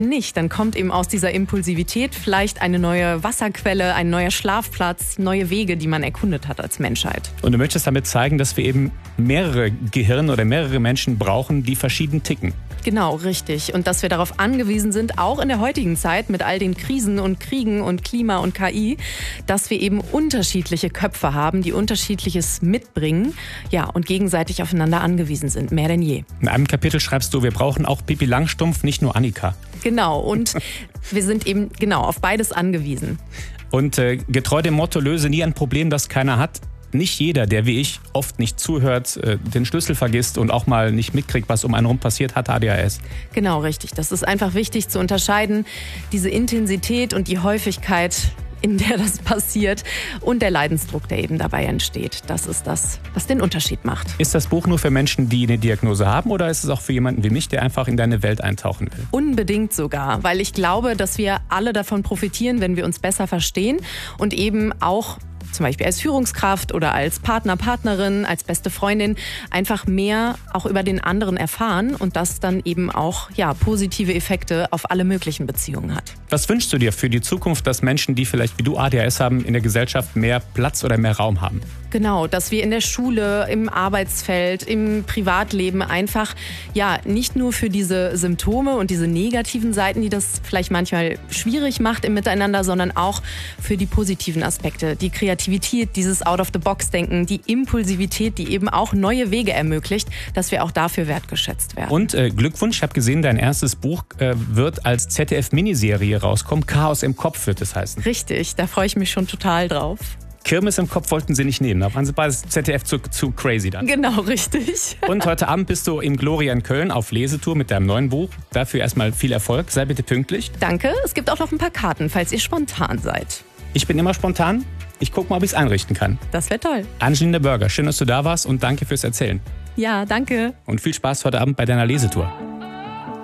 nicht, dann kommt eben aus dieser Impulsivität vielleicht eine neue Wasserquelle, ein neuer Schlafplatz, neue Wege, die man erkundet hat als Menschheit. Und du möchtest damit zeigen, dass wir eben mehrere Gehirne oder mehrere Menschen brauchen, die verschieden ticken. Genau, richtig. Und dass wir darauf angewiesen sind, auch in der heutigen Zeit mit all den Krisen und Kriegen und Klima und KI, dass wir eben unterschiedliche Köpfe haben, die Unterschiedliches mitbringen, ja, und gegenseitig aufeinander angewiesen sind, mehr denn je. In einem Kapitel schreibst du, wir brauchen auch Pippi Langstrumpf, nicht nur Annika. Genau, und wir sind eben auf beides angewiesen. Und getreu dem Motto, löse nie ein Problem, das keiner hat. Nicht jeder, der wie ich oft nicht zuhört, den Schlüssel vergisst und auch mal nicht mitkriegt, was um einen rum passiert, hat ADHS. Genau, richtig. Das ist einfach wichtig zu unterscheiden. Diese Intensität und die Häufigkeit, in der das passiert und der Leidensdruck, der eben dabei entsteht. Das ist das, was den Unterschied macht. Ist das Buch nur für Menschen, die eine Diagnose haben, oder ist es auch für jemanden wie mich, der einfach in deine Welt eintauchen will? Unbedingt sogar, weil ich glaube, dass wir alle davon profitieren, wenn wir uns besser verstehen und eben auch zum Beispiel als Führungskraft oder als Partner, Partnerin, als beste Freundin einfach mehr auch über den anderen erfahren und das dann eben auch positive Effekte auf alle möglichen Beziehungen hat. Was wünschst du dir für die Zukunft, dass Menschen, die vielleicht wie du ADHS haben, in der Gesellschaft mehr Platz oder mehr Raum haben? Genau, dass wir in der Schule, im Arbeitsfeld, im Privatleben einfach nicht nur für diese Symptome und diese negativen Seiten, die das vielleicht manchmal schwierig macht im Miteinander, sondern auch für die positiven Aspekte, die Kreativität, dieses Out-of-the-Box-Denken, die Impulsivität, die eben auch neue Wege ermöglicht, dass wir auch dafür wertgeschätzt werden. Und Glückwunsch, ich habe gesehen, dein erstes Buch wird als ZDF-Miniserie rauskommen. Chaos im Kopf wird es heißen. Richtig, da freue ich mich schon total drauf. Kirmes im Kopf wollten sie nicht nehmen, da waren sie bei ZDF zu crazy dann. Genau, richtig. Und heute Abend bist du im Gloria in Köln auf Lesetour mit deinem neuen Buch. Dafür erstmal viel Erfolg, sei bitte pünktlich. Danke, es gibt auch noch ein paar Karten, falls ihr spontan seid. Ich bin immer spontan, ich gucke mal, ob ich es einrichten kann. Das wäre toll. Angelina Burger, schön, dass du da warst und danke fürs Erzählen. Ja, danke. Und viel Spaß heute Abend bei deiner Lesetour.